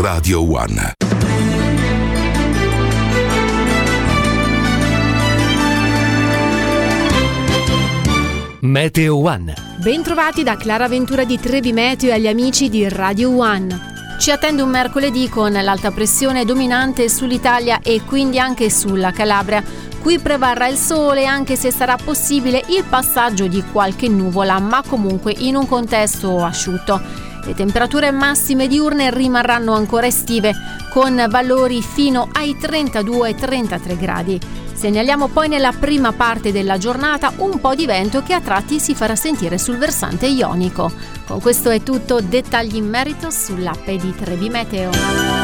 Radio One. Meteo One. Bentrovati da Clara Ventura di Trebi Meteo e agli amici di Radio One. Ci attende un mercoledì con l'alta pressione dominante sull'Italia e quindi anche sulla Calabria. Qui prevarrà il sole, anche se sarà possibile il passaggio di qualche nuvola, ma comunque in un contesto asciutto. Le temperature massime diurne rimarranno ancora estive, con valori fino ai 32-33 gradi. Segnaliamo poi nella prima parte della giornata un po' di vento che a tratti si farà sentire sul versante ionico. Con questo è tutto, dettagli in merito sull'app di Trebi Meteo.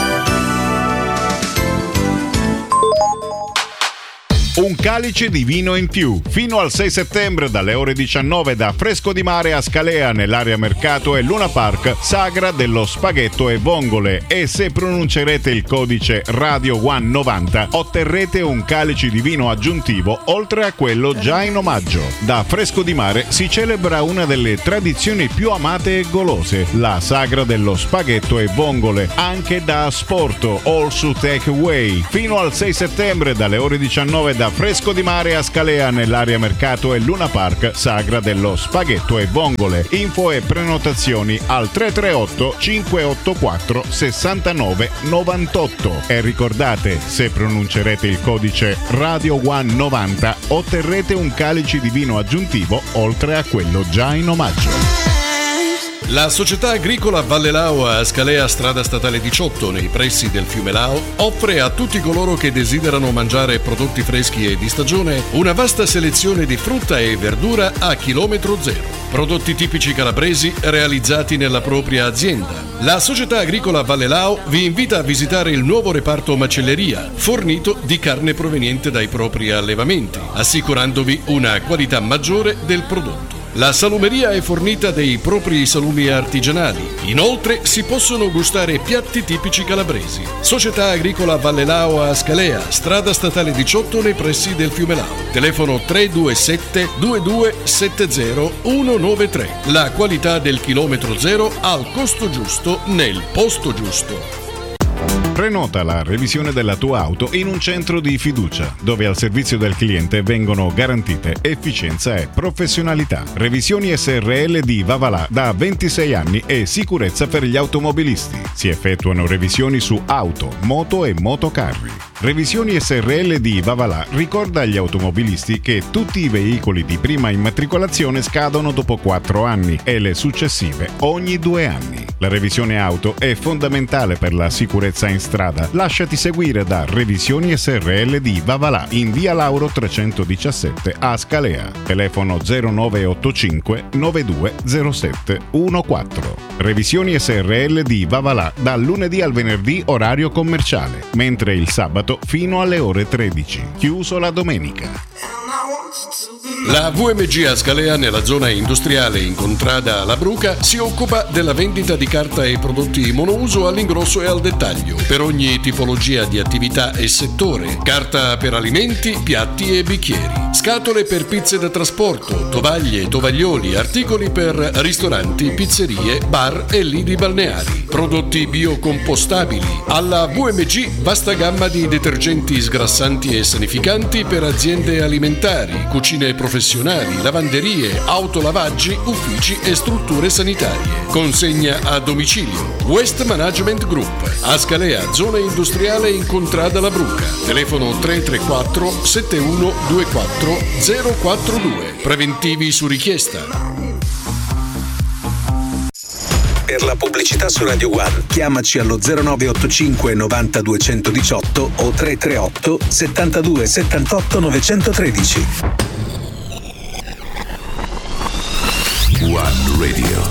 Un calice di vino in più. Fino al 6 settembre dalle ore 19 da Fresco di Mare a Scalea nell'area mercato e Luna Park, sagra dello spaghetto e vongole, e se pronuncerete il codice Radio One 90 otterrete un calice di vino aggiuntivo oltre a quello già in omaggio. Da Fresco di Mare si celebra una delle tradizioni più amate e golose, la sagra dello spaghetto e vongole, anche da asporto, also take away. Fino al 6 settembre dalle ore 19 da Fresco di Mare a Scalea nell'area mercato e Luna Park, sagra dello spaghetto e vongole. Info e prenotazioni al 338 584 69 98. E ricordate, se pronuncerete il codice Radio One 90 otterrete un calice di vino aggiuntivo oltre a quello già in omaggio. La società agricola Valle Lao a Scalea, strada statale 18, nei pressi del fiume Lao, offre a tutti coloro che desiderano mangiare prodotti freschi e di stagione una vasta selezione di frutta e verdura a chilometro zero. Prodotti tipici calabresi realizzati nella propria azienda. La società agricola Valle Lao vi invita a visitare il nuovo reparto macelleria, fornito di carne proveniente dai propri allevamenti, assicurandovi una qualità maggiore del prodotto. La salumeria è fornita dei propri salumi artigianali. Inoltre si possono gustare piatti tipici calabresi. Società agricola Valle Lao a Scalea, strada statale 18 nei pressi del fiume Lao. Telefono 327 2270 193. La qualità del chilometro zero al costo giusto nel posto giusto. Prenota la revisione della tua auto in un centro di fiducia, dove al servizio del cliente vengono garantite efficienza e professionalità. Revisioni SRL di Vavalà da 26 anni e sicurezza per gli automobilisti. Si effettuano revisioni su auto, moto e motocarri. Revisioni SRL di Vavalà ricorda agli automobilisti che tutti i veicoli di prima immatricolazione scadono dopo 4 anni e le successive ogni 2 anni. La revisione auto è fondamentale per la sicurezza in strada. Lasciati seguire da Revisioni SRL di Vavalà in via Lauro 317 a Scalea. Telefono 0985 9207 14. Revisioni SRL di Vavalà dal lunedì al venerdì orario commerciale, mentre il sabato fino alle ore 13. Chiuso la domenica. La VMG a Scalea, nella zona industriale in contrada alla Bruca, si occupa della vendita di carta e prodotti monouso all'ingrosso e al dettaglio, per ogni tipologia di attività e settore: carta per alimenti, piatti e bicchieri, scatole per pizze da trasporto, tovaglie, tovaglioli, articoli per ristoranti, pizzerie, bar e lidi balneari, prodotti biocompostabili. Alla VMG vasta gamma di detergenti sgrassanti e sanificanti per aziende alimentari, cucine professionali, lavanderie, autolavaggi, uffici e strutture sanitarie. Consegna a domicilio. Waste Management Group a Scalea, zona industriale in contrada La Bruca. Telefono 334 7124 042. Preventivi su richiesta. Per la pubblicità su Radio One chiamaci allo 0985 90 218 o 338 72 78 913. One Radio.